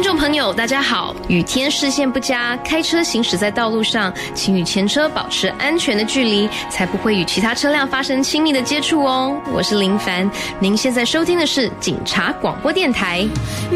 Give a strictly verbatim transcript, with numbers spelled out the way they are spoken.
众朋友大家好，雨天视线不佳，开车行驶在道路上，请与前车保持安全的距离，才不会与其他车辆发生亲密的接触哦。我是林凡，您现在收听的是警察广播电台。